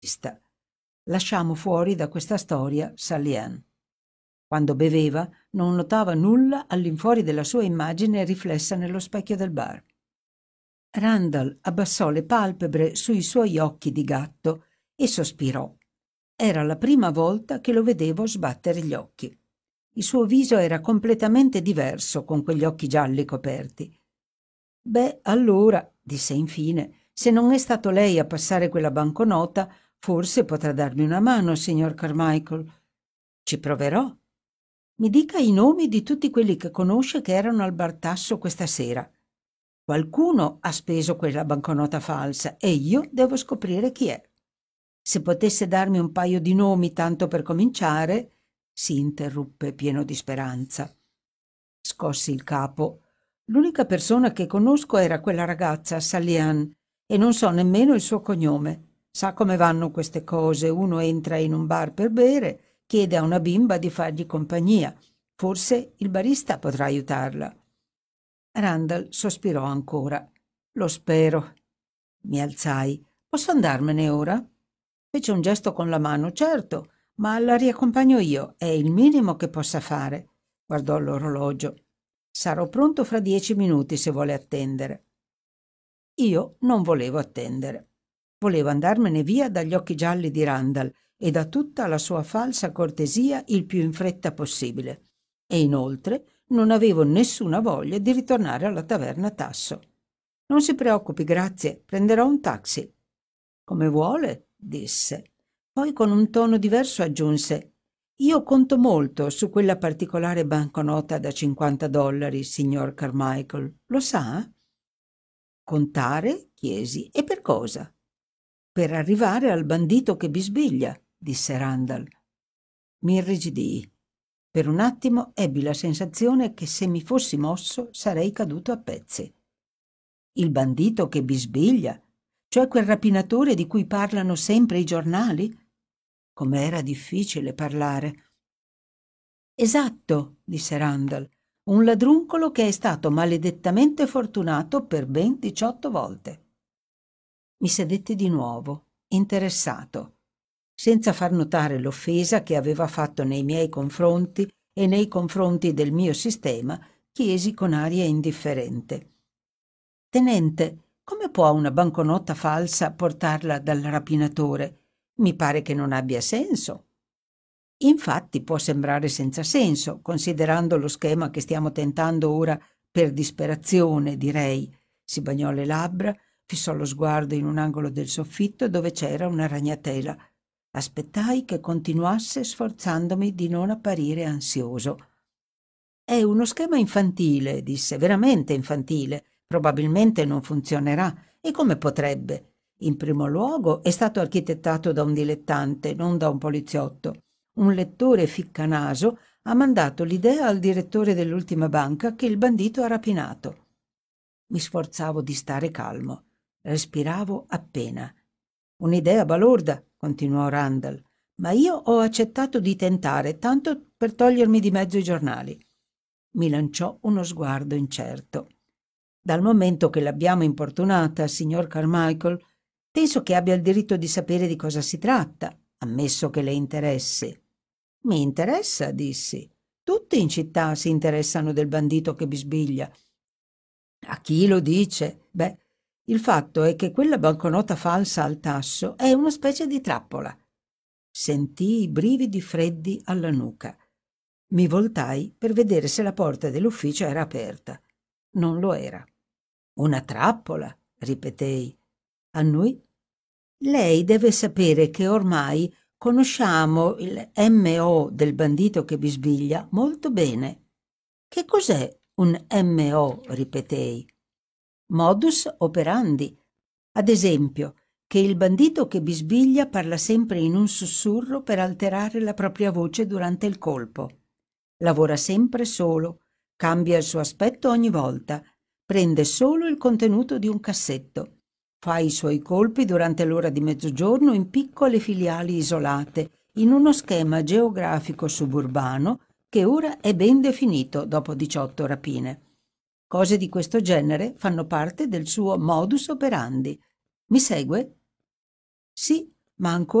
Lasciamo fuori da questa storia Sally Ann. Quando beveva non notava nulla all'infuori della sua immagine riflessa nello specchio del bar. Randall abbassò le palpebre sui suoi occhi di gatto e sospirò. Era la prima volta che lo vedevo sbattere gli occhi. Il suo viso era completamente diverso con quegli occhi gialli coperti. «Beh, allora», disse infine, «se non è stato lei a passare quella banconota, forse potrà darmi una mano, signor Carmichael». «Ci proverò». «Mi dica i nomi di tutti quelli che conosce che erano al bar Tasso questa sera. Qualcuno ha speso quella banconota falsa e io devo scoprire chi è. Se potesse darmi un paio di nomi tanto per cominciare», si interruppe pieno di speranza. Scossi il capo. «L'unica persona che conosco era quella ragazza, Sally Ann, e non so nemmeno il suo cognome. Sa come vanno queste cose, uno entra in un bar per bere, chiede a una bimba di fargli compagnia. Forse il barista potrà aiutarla». Randall sospirò ancora. «Lo spero». Mi alzai. «Posso andarmene ora?» Fece un gesto con la mano. «Certo, ma la riaccompagno io, è il minimo che possa fare». Guardò l'orologio. «Sarò pronto fra 10 minuti se vuole attendere». Io non volevo attendere. Volevo andarmene via dagli occhi gialli di Randall e da tutta la sua falsa cortesia il più in fretta possibile. E inoltre non avevo nessuna voglia di ritornare alla taverna Tasso. «Non si preoccupi, grazie, prenderò un taxi». «Come vuole», disse. Poi con un tono diverso aggiunse: «Io conto molto su quella particolare banconota da $50, signor Carmichael. Lo sa?» «Contare?» chiesi. «E per cosa?» «Per arrivare al bandito che bisbiglia», disse Randall. Mi irrigidii. Per un attimo ebbi la sensazione che se mi fossi mosso sarei caduto a pezzi. «Il bandito che bisbiglia? Cioè quel rapinatore di cui parlano sempre i giornali?» Com'era difficile parlare. «Esatto», disse Randall, «un ladruncolo che è stato maledettamente fortunato per ben 18 volte». Mi sedetti di nuovo, interessato. Senza far notare l'offesa che aveva fatto nei miei confronti e nei confronti del mio sistema, chiesi con aria indifferente: «Tenente, come può una banconota falsa portarla dal rapinatore? Mi pare che non abbia senso». «Infatti può sembrare senza senso, considerando lo schema che stiamo tentando ora per disperazione, direi». Si bagnò le labbra, fissò lo sguardo in un angolo del soffitto dove c'era una ragnatela. Aspettai che continuasse sforzandomi di non apparire ansioso. «È uno schema infantile», disse, «veramente infantile. Probabilmente non funzionerà. E come potrebbe? In primo luogo è stato architettato da un dilettante, non da un poliziotto. Un lettore ficcanaso ha mandato l'idea al direttore dell'ultima banca che il bandito ha rapinato». Mi sforzavo di stare calmo. Respiravo appena. «Un'idea balorda», continuò Randall, «ma io ho accettato di tentare, tanto per togliermi di mezzo i giornali». Mi lanciò uno sguardo incerto. «Dal momento che l'abbiamo importunata, signor Carmichael, penso che abbia il diritto di sapere di cosa si tratta, ammesso che le interessi». «Mi interessa», dissi. «Tutti in città si interessano del bandito che bisbiglia». «A chi lo dice?» «Beh, il fatto è che quella banconota falsa al Tasso è una specie di trappola». Sentii i brividi freddi alla nuca. Mi voltai per vedere se la porta dell'ufficio era aperta. Non lo era. «Una trappola?» ripetei. Annui. «Lei deve sapere che ormai conosciamo il MO del bandito che bisbiglia molto bene». «Che cos'è un MO?» ripetei. «Modus operandi. Ad esempio, che il bandito che bisbiglia parla sempre in un sussurro per alterare la propria voce durante il colpo. Lavora sempre solo, cambia il suo aspetto ogni volta, prende solo il contenuto di un cassetto, fa i suoi colpi durante l'ora di mezzogiorno in piccole filiali isolate, in uno schema geografico suburbano che ora è ben definito dopo 18 rapine. Cose di questo genere fanno parte del suo modus operandi. Mi segue?» «Sì, ma ancora